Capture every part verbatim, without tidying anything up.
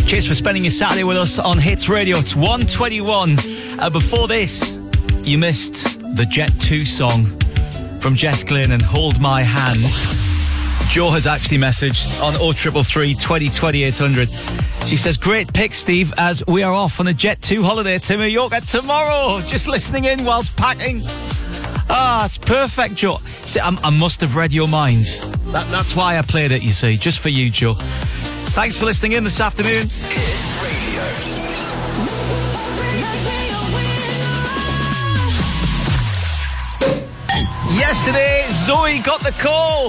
Cheers for spending your Saturday with us on Hits Radio. It's one twenty-one. Uh, before this, you missed the Jet two song from Jess Glynn and Hold My Hand. Jo has actually messaged on oh three three three, twenty, twenty-eight hundred. She says, great pick, Steve, as we are off on a Jet two holiday to Mallorca tomorrow. Just listening in whilst packing. Ah, it's perfect, Jo. See, I, I must have read your minds. That, that's why I played it, you see, just for you, Jo. Thanks for listening in this afternoon. Hit Radio. Yesterday, Zoe got the call.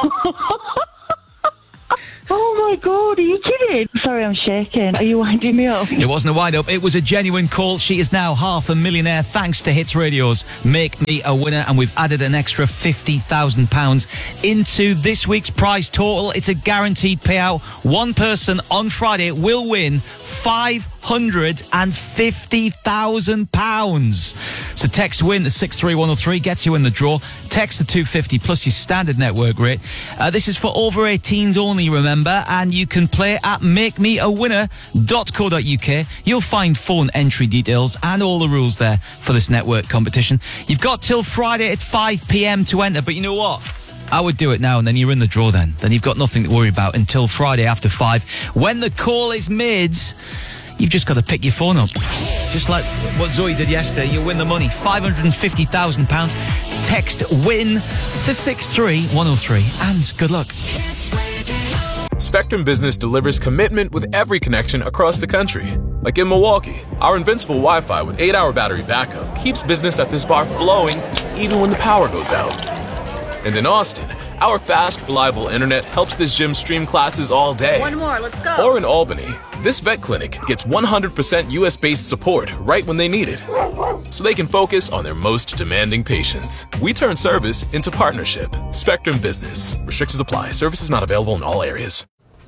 Oh my God, are you kidding? Sorry, I'm shaking. Are you winding me up? It wasn't a wind-up, it was a genuine call. She is now half a millionaire thanks to Hits Radio's Make Me a Winner, and we've added an extra fifty thousand pounds into this week's prize total. It's a guaranteed payout. One person on Friday will win five hundred fifty thousand pounds. So text WIN to six three one oh three, gets you in the draw. Text to two fifty plus your standard network rate. Uh, this is for over eighteens only, remember, and you can play at make me a winner dot co dot uk. You'll find phone entry details and all the rules there for this network competition. You've got till Friday at five p.m. to enter, but you know what? I would do it now, and then you're in the draw then. Then you've got nothing to worry about until Friday after five. When the call is made, you've just got to pick your phone up. Just like what Zoe did yesterday, you win the money. five hundred fifty thousand pounds. Text WIN to six three one oh three, and good luck. Spectrum Business delivers commitment with every connection across the country. Like in Milwaukee, our invincible Wi-Fi with eight hour battery backup keeps business at this bar flowing even when the power goes out. And in Austin, our fast, reliable internet helps this gym stream classes all day. One more, let's go. Or in Albany, this vet clinic gets one hundred percent U S-based support right when they need it, so they can focus on their most demanding patients. We turn service into partnership. Spectrum Business. Restrictions apply. Services not available in all areas.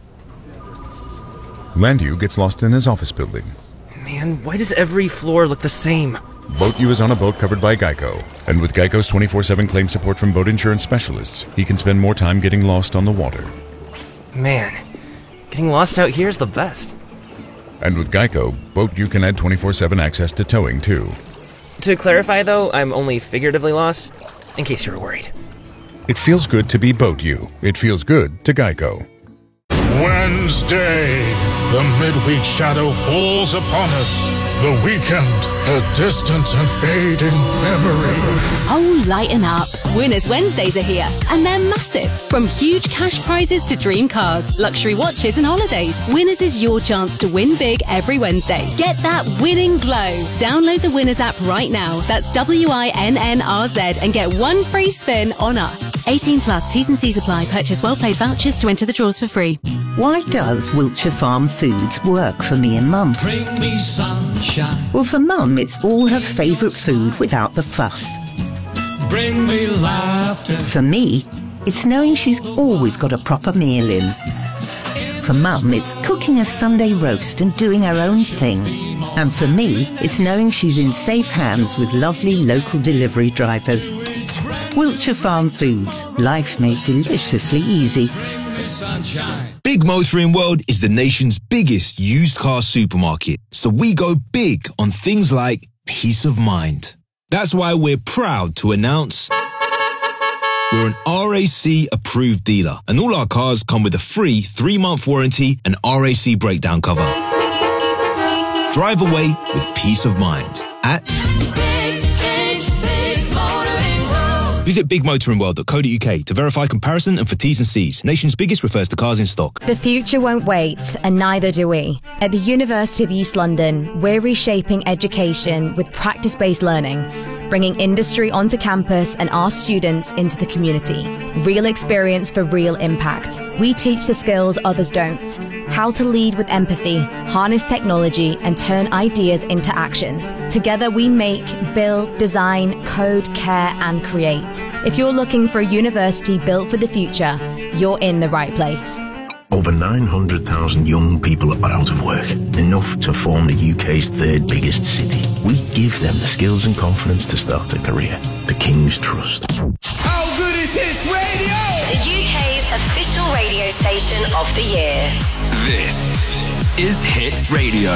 Landu gets lost in his office building. Man, why does every floor look the same? BoatU is on a boat covered by Geico, and with Geico's twenty-four seven claim support from boat insurance specialists, he can spend more time getting lost on the water. Man, getting lost out here is the best. And with Geico, BoatU can add twenty-four seven access to towing, too. To clarify, though, I'm only figuratively lost, in case you were worried. It feels good to be BoatU. It feels good to Geico. Wednesday, the midweek shadow falls upon us. The weekend, a distant and fading memory. Oh, lighten up. Winners Wednesdays are here, and they're massive. From huge cash prizes to dream cars, luxury watches and holidays, Winners is your chance to win big every Wednesday. Get that winning glow. Download the Winners app right now. That's W I N N R Z and get one free spin on us. eighteen plus, T's and C's apply. Purchase well-played vouchers to enter the draws for free. Why does Wiltshire Farm Foods work for me and Mum? Bring me sunshine. Well, for Mum, it's all her favourite food without the fuss. Bring me laughter. For me, it's knowing she's always got a proper meal in. For Mum, it's cooking a Sunday roast and doing her own thing. And for me, it's knowing she's in safe hands with lovely local delivery drivers. Wiltshire Farm Foods, life made deliciously easy. Big Motoring World is the nation's biggest used car supermarket, so we go big on things like peace of mind. That's why we're proud to announce we're an R A C approved dealer, and all our cars come with a free three-month warranty and R A C breakdown cover. Drive away with peace of mind at Visit big motoring world dot co dot uk to verify comparison and for T's and C's. Nation's biggest refers to cars in stock. The future won't wait, and neither do we. At the University of East London, we're reshaping education with practice-based learning, bringing industry onto campus and our students into the community. Real experience for real impact. We teach the skills others don't. How to lead with empathy, harness technology, and turn ideas into action. Together we make, build, design, code, care, and create. If you're looking for a university built for the future, you're in the right place. Over nine hundred thousand young people are out of work, enough to form the U K's third biggest city. We give them the skills and confidence to start a career. The King's Trust. How good is Hits Radio? The U K's official radio station of the year. This is Hits Radio.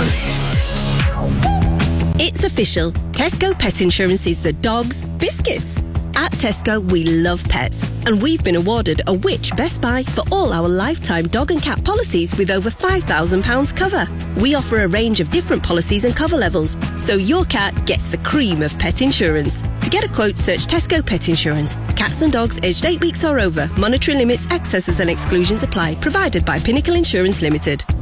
It's official. Tesco Pet Insurance is the dog's biscuits. At Tesco, we love pets, and we've been awarded a Which Best Buy for all our lifetime dog and cat policies with over five thousand pounds cover. We offer a range of different policies and cover levels, so your cat gets the cream of pet insurance. To get a quote, search Tesco Pet Insurance. Cats and dogs aged eight weeks or over. Monetary limits, excesses and exclusions apply. Provided by Pinnacle Insurance Limited.